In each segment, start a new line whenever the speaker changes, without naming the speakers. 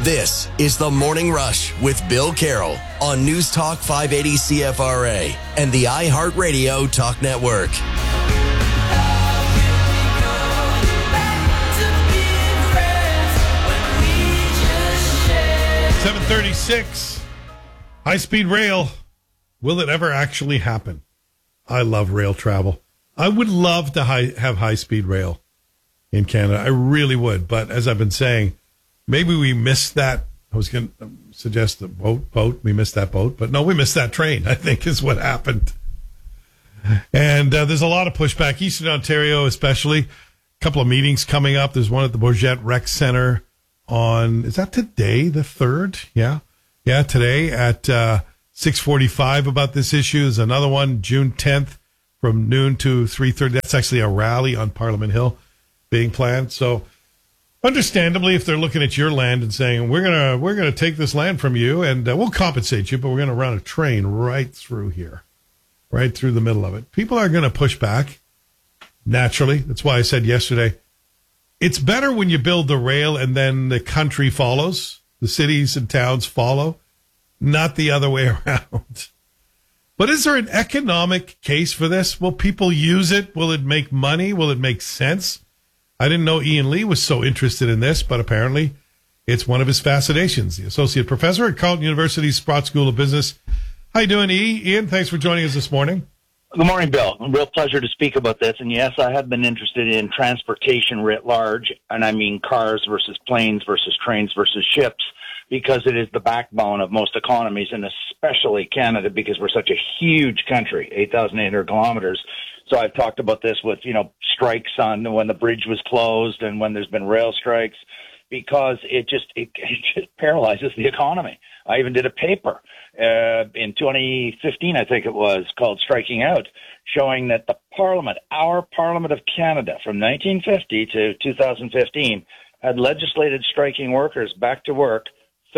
This is The Morning Rush with Bill Carroll on News Talk 580 CFRA and the iHeartRadio Talk Network.
7:36. High-speed rail. Will it ever actually happen? I love rail travel. I would love to have high-speed rail in Canada. I really would. But as I've been saying, maybe we missed that. I was going to suggest the boat. We missed that boat. But no, we missed that train, I think, is what happened. And there's a lot of pushback. Eastern Ontario, especially. A couple of meetings coming up. There's one at the Bourget Rec Center on, is that today, the 3rd? Yeah, today at 6:45 about this issue. There's another one, June 10th, from noon to 3:30. That's actually a rally on Parliament Hill being planned. So understandably, if they're looking at your land and saying, we're gonna take this land from you and we'll compensate you, but we're going to run a train right through here, right through the middle of it. People are going to push back, naturally. That's why I said yesterday, it's better when you build the rail and then the country follows, the cities and towns follow, not the other way around. But is there an economic case for this? Will people use it? Will it make money? Will it make sense? I didn't know Ian Lee was so interested in this, but apparently it's one of his fascinations. The associate professor at Carleton University's Sprott School of Business. How you doing, Ian? Thanks for joining us this morning.
Good morning, Bill. A real pleasure to speak about this. And yes, I have been interested in transportation writ large, and I mean cars versus planes versus trains versus ships, because it is the backbone of most economies, and especially Canada, because we're such a huge country, 8,800 kilometers. So I've talked about this with, strikes on when the bridge was closed and when there's been rail strikes, because it just paralyzes the economy. I even did a paper in 2015, I think it was, called Striking Out, showing that the Parliament, our Parliament of Canada, from 1950 to 2015, had legislated striking workers back to work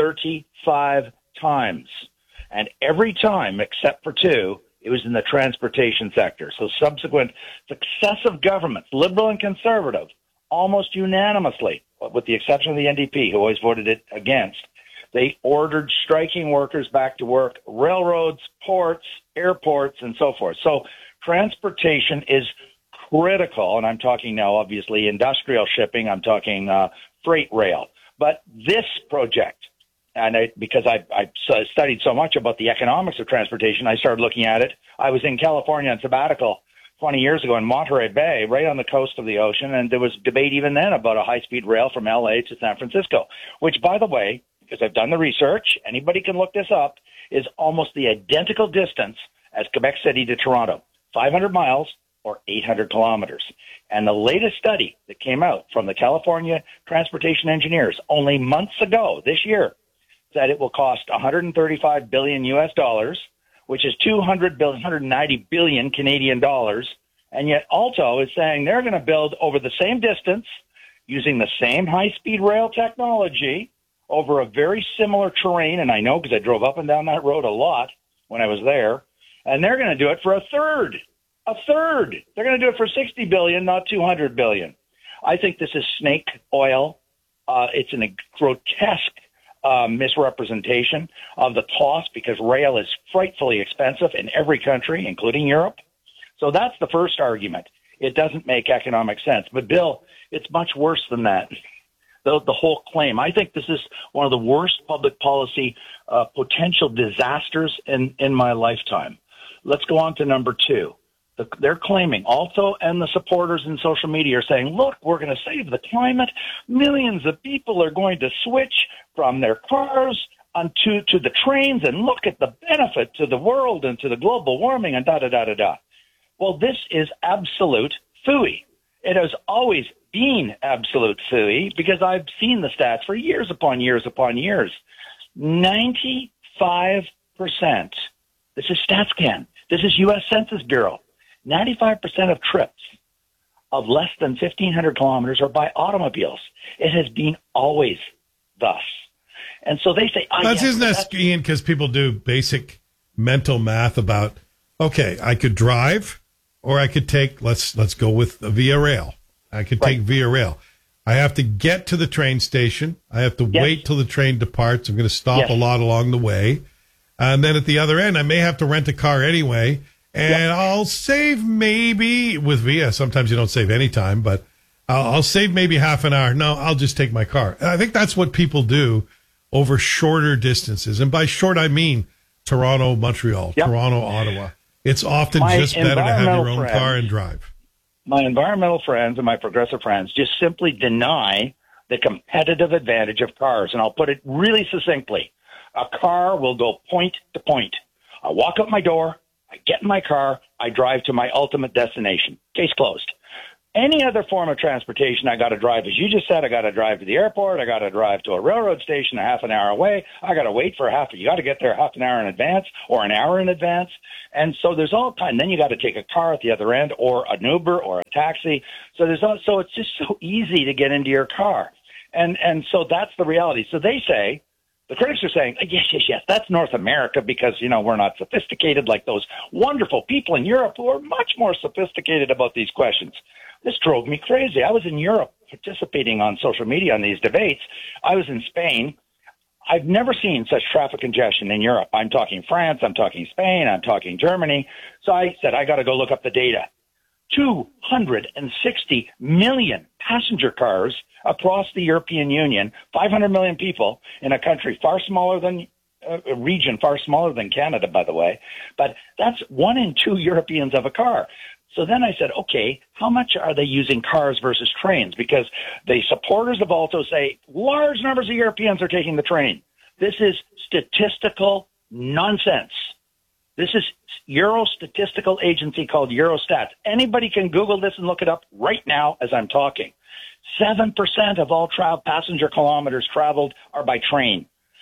35 times. And every time, except for 2, it was in the transportation sector. So subsequent successive governments, liberal and conservative, almost unanimously, with the exception of the NDP, who always voted it against, they ordered striking workers back to work, railroads, ports, airports, and so forth. So transportation is critical, and I'm talking now, obviously, industrial shipping. I'm talking freight rail. But this project, and because I studied so much about the economics of transportation, I started looking at it. I was in California on sabbatical 20 years ago in Monterey Bay, right on the coast of the ocean, and there was debate even then about a high-speed rail from L.A. to San Francisco, which, by the way, because I've done the research, anybody can look this up, is almost the identical distance as Quebec City to Toronto, 500 miles or 800 kilometers. And the latest study that came out from the California Transportation Engineers only months ago this year said it will cost $135 billion US dollars, which is 190 billion Canadian dollars. And yet Alto is saying they're going to build over the same distance using the same high-speed rail technology over a very similar terrain. And I know because I drove up and down that road a lot when I was there. And they're going to do it for a third. They're going to do it for $60 billion, not $200 billion. I think this is snake oil. It's a grotesque misrepresentation of the cost, because rail is frightfully expensive in every country, including Europe. So that's the first argument. It doesn't make economic sense. But, Bill, it's much worse than that. The whole claim. I think this is one of the worst public policy potential disasters in my lifetime. Let's go on to number 2. They're claiming, also, and the supporters in social media are saying, look, we're going to save the climate. Millions of people are going to switch from their cars onto the trains, and look at the benefit to the world and to the global warming and da-da-da-da-da. Well, this is absolute phooey. It has always been absolute phooey, because I've seen the stats for years upon years upon years. 95%. This is StatsCan. This is U.S. Census Bureau. 95% of trips of less than 1,500 kilometers are by automobiles. It has been always thus. And so they say,
isn't that, Ian, because people do basic mental math about, okay, I could drive, or I could take, let's go with via rail. I could take via rail. I have to get to the train station. I have to wait till the train departs. I'm going to stop a lot along the way. And then at the other end, I may have to rent a car anyway. And I'll save maybe with Via. Sometimes you don't save any time, but I'll save maybe half an hour. No, I'll just take my car. And I think that's what people do over shorter distances. And by short, I mean Toronto, Montreal, Toronto, Ottawa. It's often just better to have your own car and drive.
My environmental friends and my progressive friends just simply deny the competitive advantage of cars. And I'll put it really succinctly. A car will go point to point. I walk up my door, I get in my car, I drive to my ultimate destination. Case closed. Any other form of transportation, I got to drive, as you just said, I got to drive to the airport, I got to drive to a railroad station a half an hour away, I got to wait for you got to get there half an hour in advance or an hour in advance. And so there's all time. Then you got to take a car at the other end or an Uber or a taxi. So so it's just so easy to get into your car. And so that's the reality. So they say, the critics are saying, yes, that's North America because, we're not sophisticated like those wonderful people in Europe who are much more sophisticated about these questions. This drove me crazy. I was in Europe participating on social media on these debates. I was in Spain. I've never seen such traffic congestion in Europe. I'm talking France, I'm talking Spain, I'm talking Germany. So I said, I got to go look up the data. 260 million passenger cars across the European Union, 500 million people in a country far smaller than a region far smaller than Canada, by the way. But that's 1 in 2 Europeans have a car. So then I said, okay, how much are they using cars versus trains? Because the supporters of Alto say large numbers of Europeans are taking the train. This is statistical nonsense. This is Euro statistical agency called Eurostat. Anybody can Google this and look it up right now as I'm talking. 7% of all passenger kilometers traveled are by train.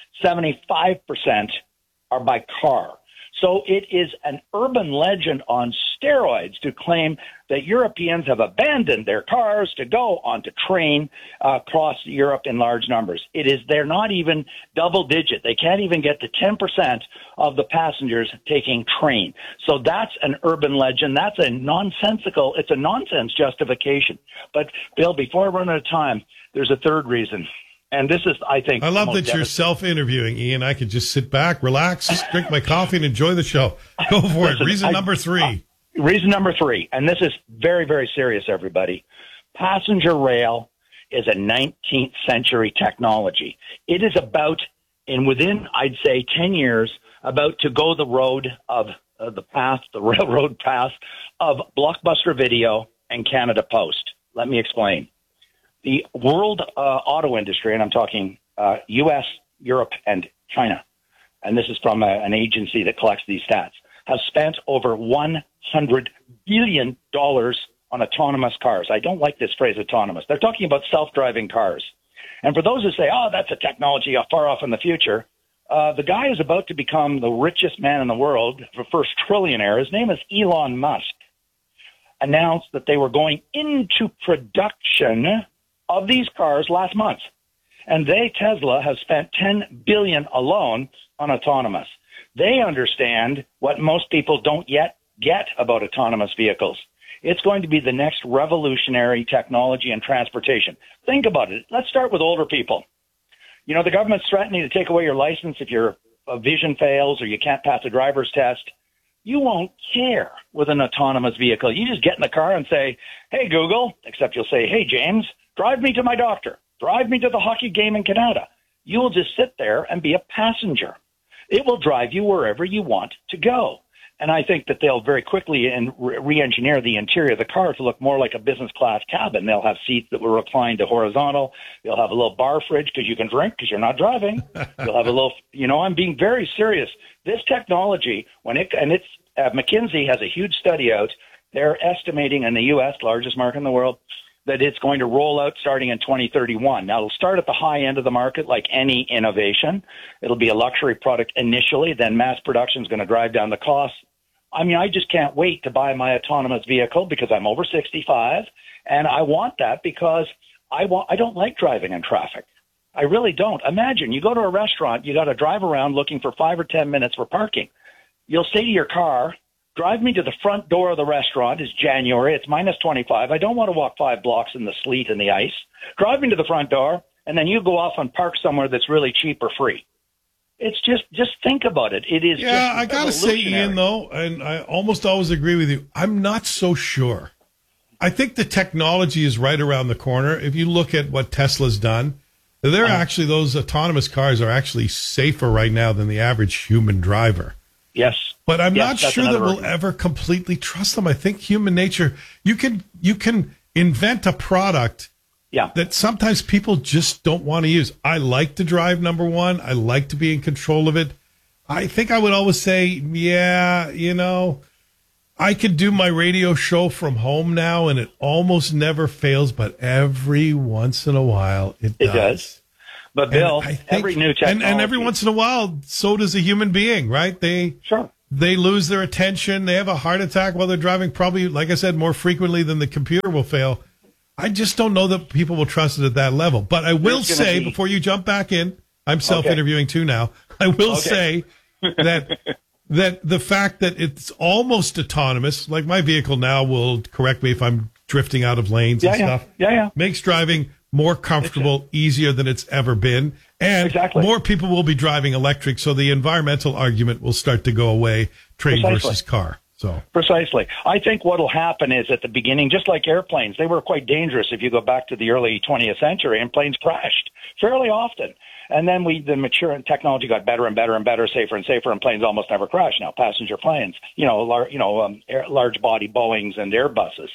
75% are by car. So it is an urban legend on steroids to claim that Europeans have abandoned their cars to go onto train across Europe in large numbers. They're not even double digit. They can't even get to 10% of the passengers taking train. So that's an urban legend. That's it's a nonsense justification. But Bill, before I run out of time, there's a third reason. And this is, I think...
I love that you're self-interviewing, Ian. I could just sit back, relax, drink my coffee, and enjoy the show. Go for it. Reason number 3.
Reason number 3, and this is very, very serious, everybody. Passenger rail is a 19th century technology. It is within, I'd say, 10 years, about to go the road of the railroad path of Blockbuster Video and Canada Post. Let me explain. The world auto industry, and I'm talking U.S., Europe, and China, and this is from an agency that collects these stats, has spent over $100 billion on autonomous cars. I don't like this phrase autonomous. They're talking about self-driving cars. And for those who say, that's a technology far off in the future, the guy is about to become the richest man in the world, the first trillionaire. His name is Elon Musk. Announced that they were going into production of these cars last month. And Tesla, has spent $10 billion alone on autonomous. They understand what most people don't yet get about autonomous vehicles. It's going to be the next revolutionary technology in transportation. Think about it. Let's start with older people. The government's threatening to take away your license if your vision fails or you can't pass a driver's test. You won't care with an autonomous vehicle. You just get in the car and say, hey, Google, except you'll say, hey, James, drive me to my doctor. Drive me to the hockey game in Canada. You will just sit there and be a passenger. It will drive you wherever you want to go. And I think that they'll very quickly re-engineer the interior of the car to look more like a business class cabin. They'll have seats that will recline to horizontal. They'll have a little bar fridge because you can drink because you're not driving. You'll have a little, I'm being very serious. This technology, McKinsey has a huge study out. They're estimating in the U.S., largest market in the world, that it's going to roll out starting in 2031. Now, it'll start at the high end of the market like any innovation. It'll be a luxury product initially, then mass production is going to drive down the cost. I just can't wait to buy my autonomous vehicle because I'm over 65, and I want that because I don't like driving in traffic. I really don't. Imagine you go to a restaurant, you got to drive around looking for 5 or 10 minutes for parking. You'll say to your car, Drive me to the front door of the restaurant. It's January. It's minus 25. I don't want to walk 5 blocks in the sleet and the ice. Drive me to the front door, and then you go off and park somewhere that's really cheap or free. It's just think about it. It is.
Yeah, I got to say, Ian, though, and I almost always agree with you. I'm not so sure. I think the technology is right around the corner. If you look at what Tesla's done, those autonomous cars are actually safer right now than the average human driver.
Yes.
But I'm not sure that we'll ever completely trust them. I think human nature, you can invent a product that sometimes people just don't want to use. I like to drive, number one. I like to be in control of it. I think I would always say, I could do my radio show from home now, and it almost never fails, but every once in a while it does.
But, Bill, every new technology...
And every once in a while, so does a human being, right? They lose their attention. They have a heart attack while they're driving, probably, like I said, more frequently than the computer will fail. I just don't know that people will trust it at that level. But I will say, before you jump back in, I'm self-interviewing too now, I will say that the fact that it's almost autonomous, like my vehicle now will correct me if I'm drifting out of lanes and stuff, makes driving more comfortable, easier than it's ever been. And more people will be driving electric, so the environmental argument will start to go away, train versus car. So
precisely. I think what will happen is at the beginning, just like airplanes, they were quite dangerous if you go back to the early 20th century, and planes crashed fairly often. And then the mature technology got better and better and better, safer and safer, and planes almost never crash now. Passenger planes, large body Boeings and Airbuses,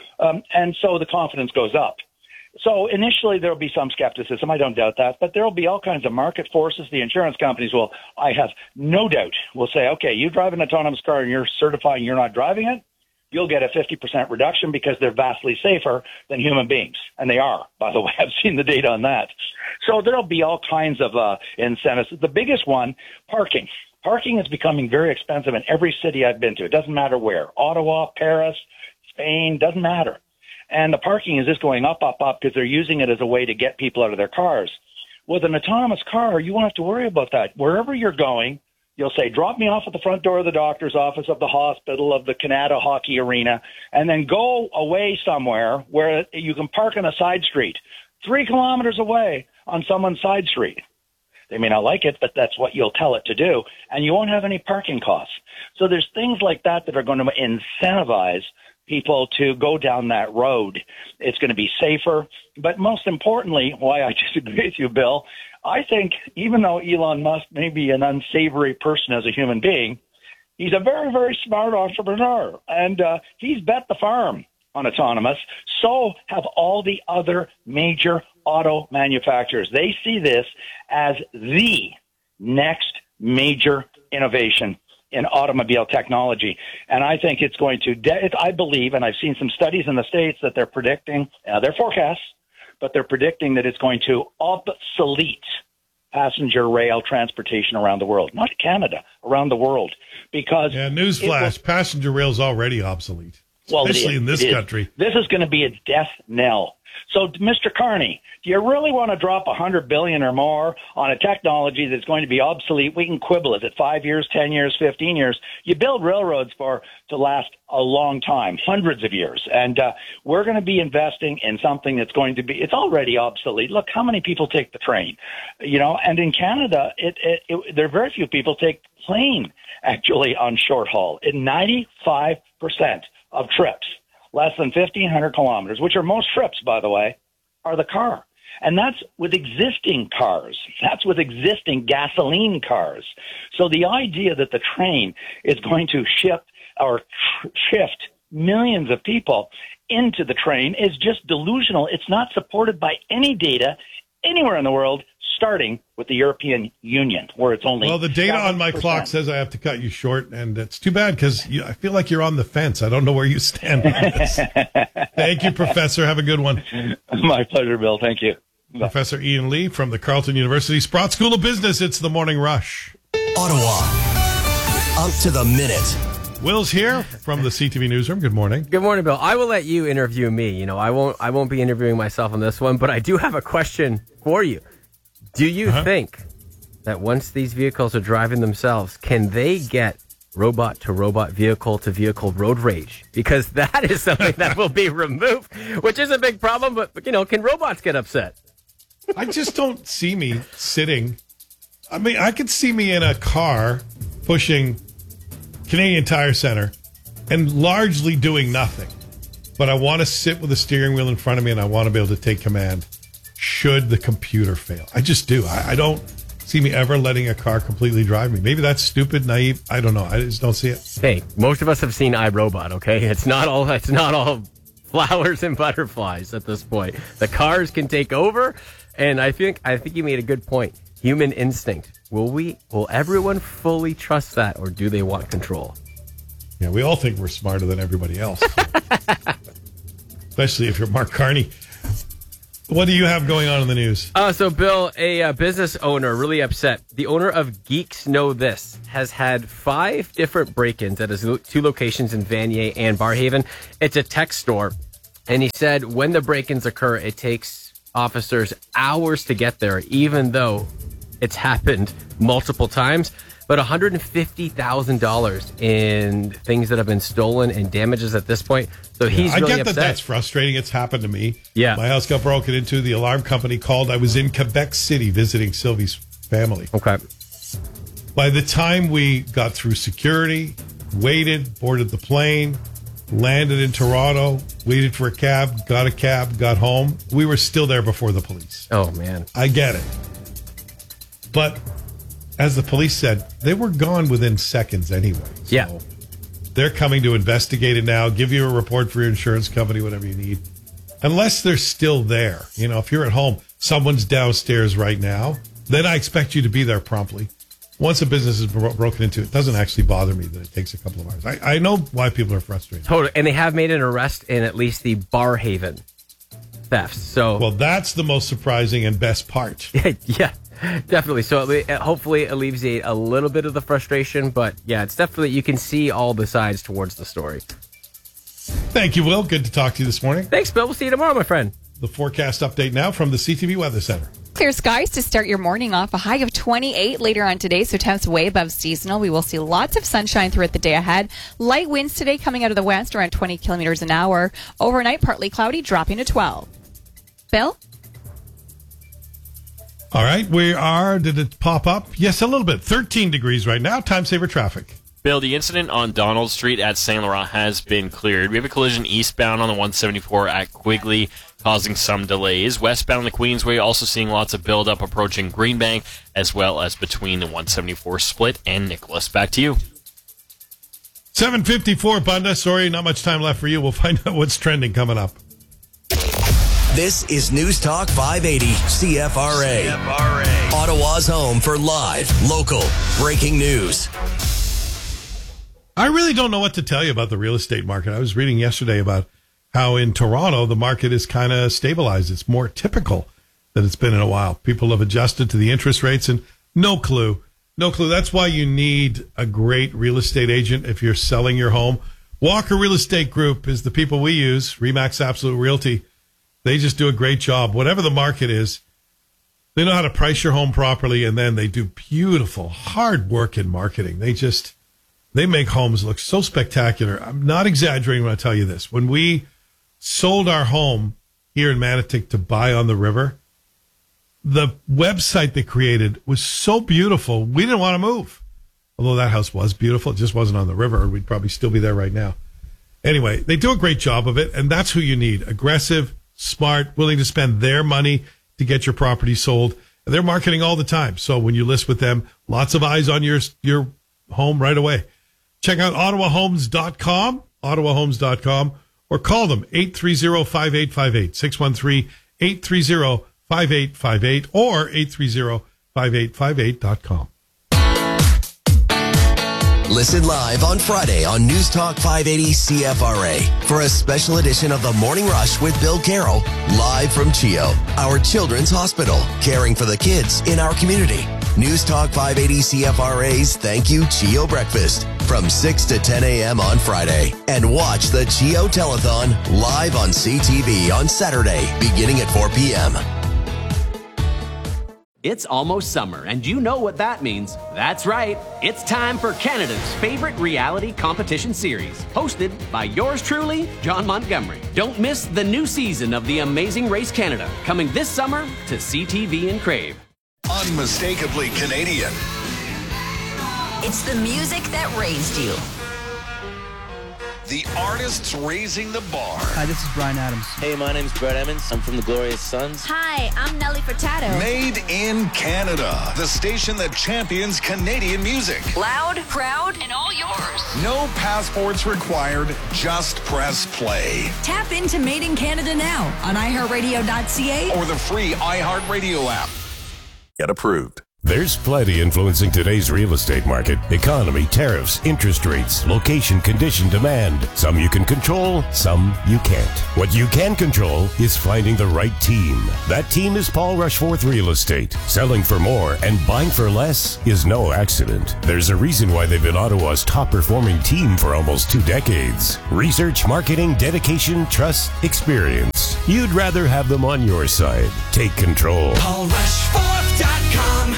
and so the confidence goes up. So initially there will be some skepticism. I don't doubt that, but there will be all kinds of market forces. The insurance companies will, I have no doubt, will say, okay, you drive an autonomous car and you're certifying you're not driving it, you'll get a 50% reduction because they're vastly safer than human beings. And they are, by the way. I've seen the data on that. So there'll be all kinds of incentives. The biggest one, parking. Parking is becoming very expensive in every city I've been to. It doesn't matter where. Ottawa, Paris, Spain, doesn't matter. And the parking is just going up, up, up because they're using it as a way to get people out of their cars. With an autonomous car, you won't have to worry about that. Wherever you're going, you'll say, drop me off at the front door of the doctor's office, of the hospital, of the Canada hockey arena, and then go away somewhere where you can park on a side street 3 kilometers away on someone's side street. They may not like it, but that's what you'll tell it to do, and you won't have any parking costs. So there's things like that that are going to incentivize people to go down that road. It's going to be safer. But most importantly, why I disagree with you, Bill, I think even though Elon Musk may be an unsavory person as a human being, he's a very, very smart entrepreneur. And he's bet the farm on autonomous. So have all the other major auto manufacturers. They see this as the next major innovation in automobile technology. And I think it's going to, I believe, and I've seen some studies in the States that they're predicting, they're forecasts, but they're predicting that it's going to obsolete passenger rail transportation around the world, not Canada, around the world. Because
newsflash, passenger rail is already obsolete, especially in this country.
This is going to be a death knell. So, Mr. Carney, do you really want to drop $100 billion or more on a technology that's going to be obsolete? We can quibble. Is it 5 years, 10 years, 15 years? You build railroads to last a long time, hundreds of years. And we're going to be investing in something that's going to be, it's already obsolete. Look, how many people take the train? And in Canada, there are very few people take plane, actually, on short haul. 95% of trips, less than 1,500 kilometers, which are most trips, by the way, are the car. And that's with existing cars. That's with existing gasoline cars. So the idea that the train is going to shift millions of people into the train is just delusional. It's not supported by any data anywhere in the world, starting with the European Union, where it's only...
Well, the data 7%. On my clock says I have to cut you short, and it's too bad because I feel like you're on the fence. I don't know where you stand on this. Thank you, Professor. Have a good one.
My pleasure, Bill. Thank you.
Professor Ian Lee from the Carleton University Sprott School of Business. It's the Morning Rush.
Ottawa, up to the minute.
Will's here from the CTV Newsroom. Good morning.
Good morning, Bill. I will let you interview me. I won't be interviewing myself on this one, but I do have a question for you. Do you think that once these vehicles are driving themselves, can they get robot to robot, vehicle to vehicle road rage, because that is something that will be removed, which is a big problem. But, can robots get upset?
I just don't see me sitting. I mean, I could see me in a car pushing Canadian Tire Center and largely doing nothing. But I want to sit with the steering wheel in front of me, and I want to be able to take command should the computer fail. I just do. I don't see me ever letting a car completely drive me. Maybe that's stupid, naive. I don't know. I just don't see it.
Hey, most of us have seen iRobot, okay? It's not all flowers and butterflies at this point. The cars can take over, and I think you made a good point. Human instinct. Will everyone fully trust that, or do they want control?
Yeah, we all think we're smarter than everybody else. Especially if you're Mark Carney. What do you have going on in the news?
So, Bill, a business owner really upset. The owner of Geeks Know This has had 5 different break-ins at his 2 locations in Vanier and Barrhaven. It's a tech store. And he said when the break-ins occur, it takes officers hours to get there, even though it's happened multiple times. But $150,000 in things that have been stolen and damages at this point. So he's really
I get
upset.
that's frustrating. It's happened to me.
Yeah.
My house got broken into. The alarm company called. I was in Quebec City visiting Sylvie's family.
Okay.
By the time we got through security, waited, boarded the plane, landed in Toronto, waited for a cab, got home, we were still there before the police.
Oh, man.
I get it. But as the police said, they were gone within seconds anyway. So
yeah.
They're coming to investigate it now, give you a report for your insurance company, whatever you need. Unless they're still there. If you're at home, someone's downstairs right now, then I expect you to be there promptly. Once a business is broken into, it doesn't actually bother me that it takes a couple of hours. I know why people are frustrated.
Totally. And they have made an arrest in at least the Barrhaven thefts. So,
well, that's the most surprising and best part.
Yeah. Definitely. So hopefully it alleviate a little bit of the frustration. But yeah, it's definitely, you can see all the sides towards the story.
Thank you, Will. Good to talk to you this morning.
Thanks, Bill. We'll see you tomorrow, my friend.
The forecast update now from the CTV Weather Center.
Clear skies to start your morning off. A high of 28 later on today, so temps way above seasonal. We will see lots of sunshine throughout the day ahead. Light winds today coming out of the west around 20 kilometers an hour. Overnight, partly cloudy, dropping to 12. Bill?
All right, did it pop up? Yes, a little bit. 13 degrees right now. Time saver traffic.
Bill, the incident on Donald Street at Saint Laurent has been cleared. We have a collision eastbound on the 174 at Quigley, causing some delays. Westbound on the Queensway, also seeing lots of buildup approaching Greenbank, as well as between the 174 split and Nicholas. Back to you.
7:54, Bunda. Sorry, not much time left for you. We'll find out what's trending coming up.
This is News Talk 580 CFRA. Ottawa's home for live, local, breaking news.
I really don't know what to tell you about the real estate market. I was reading yesterday about how in Toronto the market is kind of stabilized. It's more typical than it's been in a while. People have adjusted to the interest rates and no clue. That's why you need a great real estate agent if you're selling your home. Walker Real Estate Group is the people we use, RE/MAX Absolute Realty. They just do a great job. Whatever the market is, they know how to price your home properly, and then they do beautiful, hard work in marketing. They make homes look so spectacular. I'm not exaggerating when I tell you this. When we sold our home here in Manotick to buy on the river, the website they created was so beautiful, we didn't want to move. Although that house was beautiful, it just wasn't on the river. We'd probably still be there right now. Anyway, they do a great job of it, and that's who you need. Aggressive, smart, willing to spend their money to get your property sold. And they're marketing all the time. So when you list with them, lots of eyes on your home right away. Check out ottawahomes.com, or call them 830-5858, 613-830-5858, or 830-5858.com.
Listen live on Friday on News Talk 580 CFRA for a special edition of The Morning Rush with Bill Carroll, live from CHEO, our children's hospital, caring for the kids in our community. News Talk 580 CFRA's Thank You CHEO Breakfast from 6 to 10 a.m. on Friday. And watch the CHEO Telethon live on CTV on Saturday, beginning at 4 p.m.
It's almost summer, and you know what that means. That's right. It's time for Canada's favorite reality competition series, hosted by yours truly, John Montgomery. Don't miss the new season of The Amazing Race Canada, coming this summer to CTV and Crave.
Unmistakably Canadian.
It's the music that raised you.
The artists raising the bar.
Hi, this is Bryan Adams.
Hey, my name's Brett Emmons. I'm from the Glorious Sons.
Hi, I'm Nelly Furtado.
Made in Canada. The station that champions Canadian music.
Loud, proud, and all yours.
No passports required. Just press play.
Tap into Made in Canada now on iHeartRadio.ca
or the free iHeartRadio app.
Get approved. There's plenty influencing today's real estate market. Economy, tariffs, interest rates, location, condition, demand. Some you can control, some you can't. What you can control is finding the right team. That team is Paul Rushforth Real Estate. Selling for more and buying for less is no accident. There's a reason why they've been Ottawa's top performing team for almost 2 decades. Research, marketing, dedication, trust, experience. You'd rather have them on your side. Take control.
PaulRushforth.com.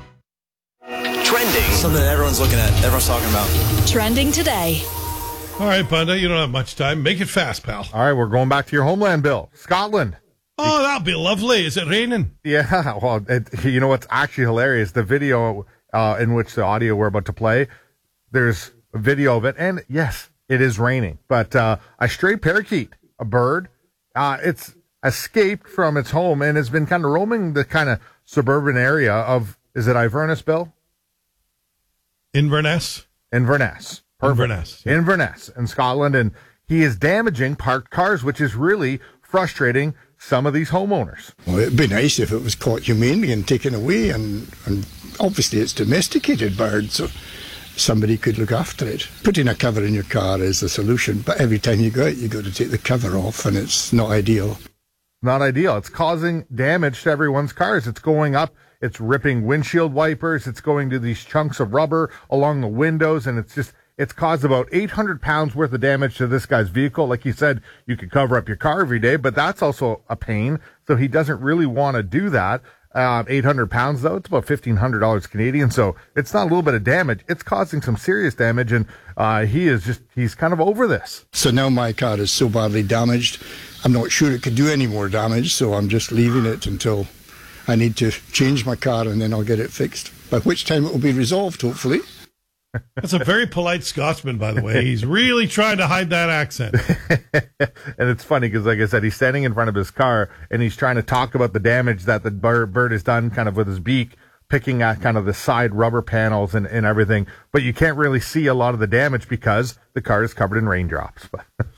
Trending.
Something that everyone's looking at, everyone's talking about.
Trending today.
All right, Bunda, you don't have much time. Make it fast, pal.
All right, we're going back to your homeland, Bill. Scotland.
Oh, that'll be lovely. Is it raining?
Yeah, well, you know what's actually hilarious? The video in which the audio we're about to play, there's a video of it, and yes, it is raining. But a stray parakeet, a bird, it's escaped from its home and has been kind of roaming the kind of suburban area of, is it Inverness, Bill?
Inverness?
Inverness. Perfect.
Inverness.
Yeah. Inverness in Scotland. And he is damaging parked cars, which is really frustrating some of these homeowners.
Well, it'd be nice if it was caught humanely and taken away. And obviously it's domesticated bird, so somebody could look after it. Putting a cover in your car is the solution. But every time you go out, you've got to take the cover off, and it's not ideal.
Not ideal. It's causing damage to everyone's cars. It's going up. It's ripping windshield wipers. It's going to these chunks of rubber along the windows. And it's caused about 800 pounds worth of damage to this guy's vehicle. Like you said, you could cover up your car every day, but that's also a pain. So he doesn't really want to do that. 800 pounds though, it's about $1,500 Canadian. So it's not a little bit of damage. It's causing some serious damage. And, he's kind of over this.
So now my car is so badly damaged, I'm not sure it could do any more damage. So I'm just leaving it until I need to change my car, and then I'll get it fixed, by which time it will be resolved, hopefully.
That's a very polite Scotsman, by the way. He's really trying to hide that accent.
And it's funny because, like I said, he's standing in front of his car, and he's trying to talk about the damage that the bird has done kind of with his beak, picking at kind of the side rubber panels and everything. But you can't really see a lot of the damage because the car is covered in raindrops.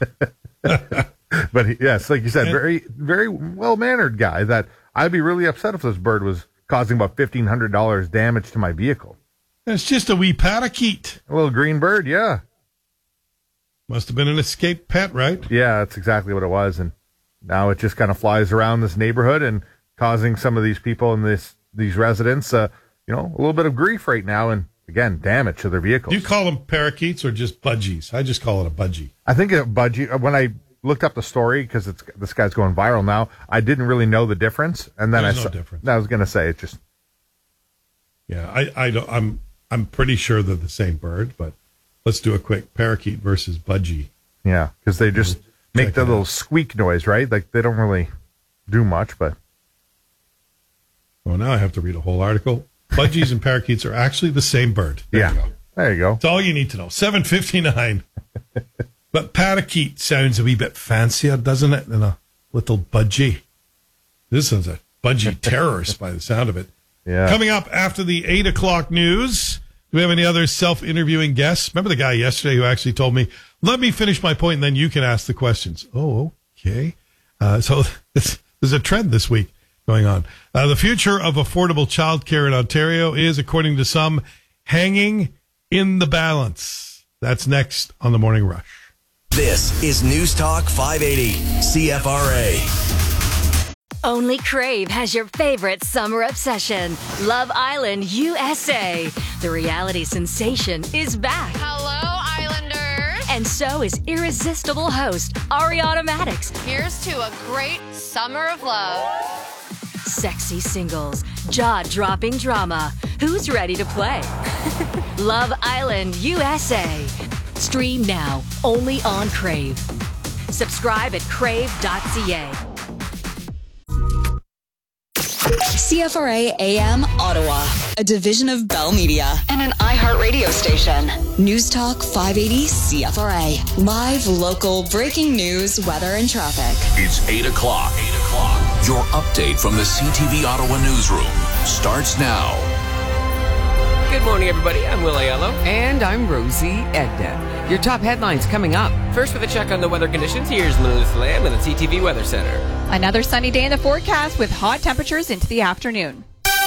But yes, like you said, very, very well-mannered guy that I'd be really upset if this bird was causing about $1,500 damage to my vehicle.
It's just a wee parakeet.
A little green bird, yeah.
Must have been an escaped pet, right?
Yeah, that's exactly what it was. And now it just kind of flies around this neighborhood and causing some of these people and these residents, a little bit of grief right now. And again, damage to their vehicles.
Do you call them parakeets or just budgies? I just call it a budgie.
I think a budgie, when I looked up the story, because this guy's going viral now, I didn't really know the difference. And then
There's no difference.
I was going to say it just.
Yeah, I'm pretty sure they're the same bird, but let's do a quick parakeet versus budgie.
Yeah, because they just make the little squeak noise, right? Like they don't really do much, but.
Well, now I have to read a whole article. Budgies and parakeets are actually the same bird. There you go.
There you go.
That's all you need to know. 7:59. But parakeet sounds a wee bit fancier, doesn't it, than a little budgie? This is a budgie terrorist by the sound of it.
Yeah.
Coming up after the 8 o'clock news, do we have any other self-interviewing guests? Remember the guy yesterday who actually told me, let me finish my point and then you can ask the questions. Oh, okay. So there's a trend this week going on. The future of affordable childcare in Ontario is, according to some, hanging in the balance. That's next on The Morning Rush.
This is News Talk 580, CFRA.
Only Crave has your favorite summer obsession, Love Island USA. The reality sensation is back.
Hello, Islanders.
And so is irresistible host Ariana Madix.
Here's to a great summer of love.
sexy singles, jaw-dropping drama. Who's ready to play? Love Island USA. Stream now, only on Crave. Subscribe at crave.ca.
CFRA AM Ottawa, a division of Bell Media and an iHeartRadio station. News Talk 580 CFRA. Live, local, breaking news, weather, and traffic.
It's 8 o'clock. Your update from the CTV Ottawa newsroom starts now.
Good morning, everybody. I'm Will Aiello. And I'm Rosie Edna. Your top headlines coming up.
First, with a check on the weather conditions, here's Melissa Lamb in the CTV Weather Center.
Another sunny day in the forecast with hot temperatures into the afternoon.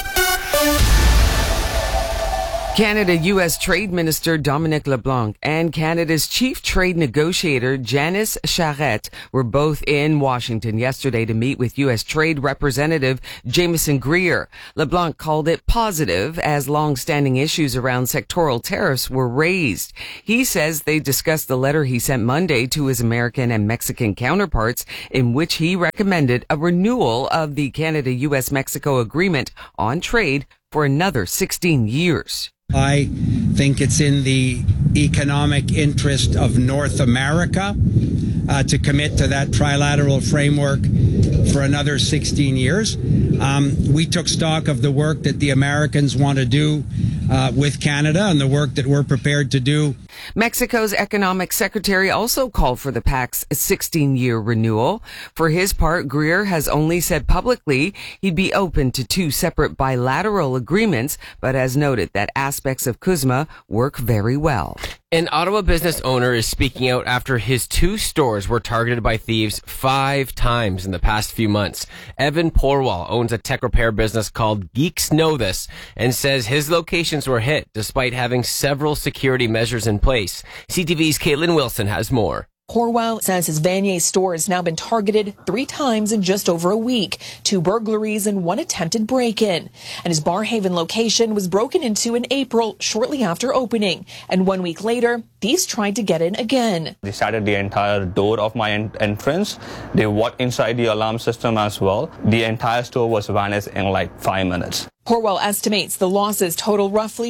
Canada-U.S. Trade Minister Dominic LeBlanc and Canada's chief trade negotiator Janice Charette were both in Washington yesterday to meet with U.S. Trade Representative Jameson Greer. LeBlanc called it positive as long-standing issues around sectoral tariffs were raised. He says they discussed the letter he sent Monday to his American and Mexican counterparts in which he recommended a renewal of the Canada-U.S.-Mexico agreement on trade for another 16 years.
I think it's in the economic interest of North America to commit to that trilateral framework for another 16 years. We took stock of the work that the Americans want to do with Canada and the work that we're prepared to do.
Mexico's economic secretary also called for the pact's 16-year renewal. For his part, Greer has only said publicly he'd be open to two separate bilateral agreements, but has noted that aspects of CUSMA work very well.
An Ottawa business owner is speaking out after his two stores were targeted by thieves 5 times in the past few months. Evan Porwal owns a tech repair business called Geeks Know This and says his locations were hit despite having several security measures in place. CTV's Caitlin Wilson has more.
Porwal says his Vanier store has now been targeted 3 times in just over a week, 2 burglaries and 1 attempted break-in. And his Barhaven location was broken into in April, shortly after opening. And 1 week later, thieves tried to get in again.
They shattered the entire door of my entrance. They walked inside the alarm system as well. The entire store was vanished in like 5 minutes.
Porwal estimates the losses total roughly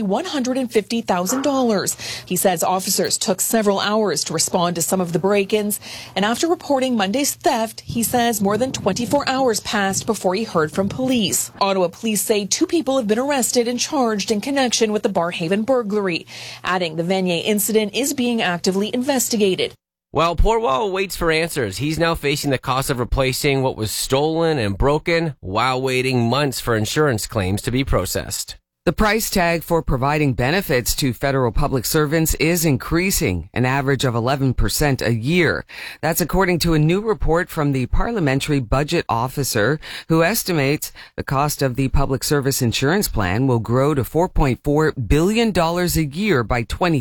$150,000. He says officers took several hours to respond to some of the break-ins, and after reporting Monday's theft, he says more than 24 hours passed before he heard from police. Ottawa police say 2 people have been arrested and charged in connection with the Barhaven burglary, adding the Vanier incident is being actively investigated.
While Porwal waits for answers, he's now facing the cost of replacing what was stolen and broken while waiting months for insurance claims to be processed.
The price tag for providing benefits to federal public servants is increasing, an average of 11% a year. That's according to a new report from the Parliamentary Budget Officer, who estimates the cost of the public service insurance plan will grow to $4.4 billion a year by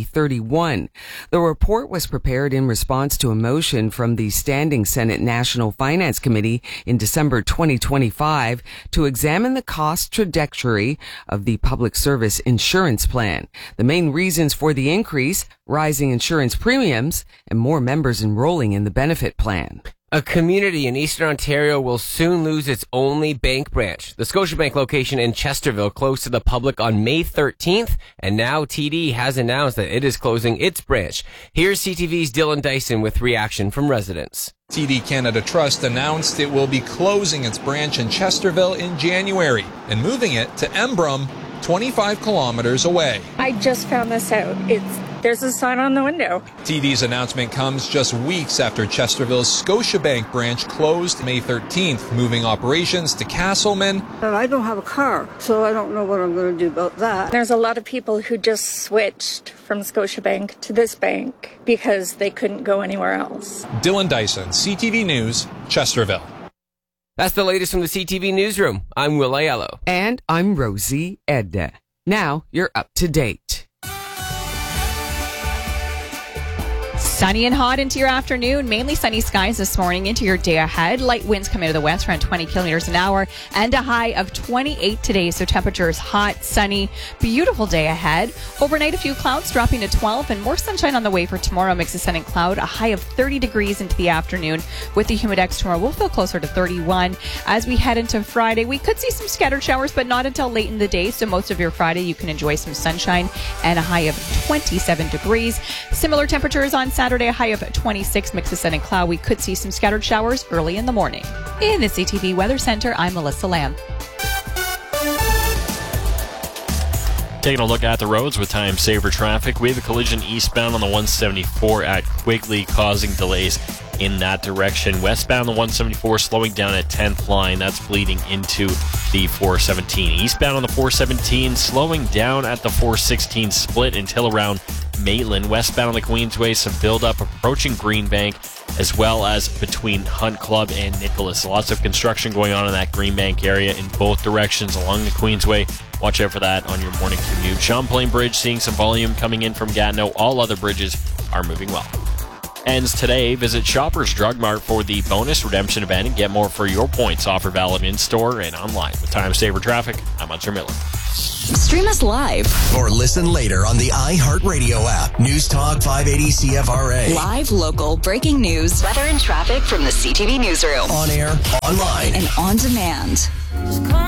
2031. The report was prepared in response to a motion from the Standing Senate National Finance Committee in December 2025 to examine the cost trajectory of the public service insurance plan. The main reasons for the increase: rising insurance premiums and more members enrolling in the benefit plan.
A community in Eastern Ontario will soon lose its only bank branch. The Scotiabank location in Chesterville closed to the public on May 13th, and now TD has announced that it is closing its branch. Here's CTV's Dylan Dyson with reaction from residents.
TD Canada Trust announced it will be closing its branch in Chesterville in January and moving it to Embrun, 25 kilometers away.
I just found this out. There's a sign on the window.
TD's announcement comes just weeks after Chesterville's Scotiabank branch closed May 13th, moving operations to Castleman.
I don't have a car, so I don't know what I'm going to do about that.
There's a lot of people who just switched from Scotiabank to this bank because they couldn't go anywhere else.
Dylan Dyson, CTV News, Chesterville.
That's the latest from the CTV Newsroom. I'm Will Aiello.
And I'm Rosie Edna. Now you're up to date.
Sunny and hot into your afternoon. Mainly sunny skies this morning into your day ahead. Light winds coming out of the west around 20 kilometers an hour and a high of 28 today. So temperatures hot, sunny, beautiful day ahead. Overnight, a few clouds dropping to 12 and more sunshine on the way for tomorrow. Mix of sun and cloud, a high of 30 degrees into the afternoon. With the humidex tomorrow, we'll feel closer to 31. As we head into Friday, we could see some scattered showers, but not until late in the day. So most of your Friday, you can enjoy some sunshine and a high of 27 degrees. Similar temperatures on Saturday, a high of 26, mix of sun and cloud. We could see some scattered showers early in the morning. In the CTV Weather Center, I'm Melissa Lamb.
Taking a look at the roads with time saver traffic. We have a collision eastbound on the 174 at Quigley, causing delays in that direction. Westbound the 174 slowing down at 10th line. That's bleeding into the 417. Eastbound on the 417 slowing down at the 416 split until around Maitland. Westbound on the Queensway, some buildup approaching Greenbank, as well as between Hunt Club and Nicholas. Lots of construction going on in that Greenbank area in both directions along the Queensway. Watch out for that on your morning commute. Champlain Bridge seeing some volume coming in from Gatineau. All other bridges are moving well. Ends today. Visit Shoppers Drug Mart for the bonus redemption event and get more for your points. Offer valid in-store and online. With time saver traffic, I'm Hunter Miller.
Stream us live
or listen later on the iHeartRadio app. News Talk 580 CFRA.
Live, local, breaking news, weather and traffic from the CTV newsroom.
On air, online,
and on demand.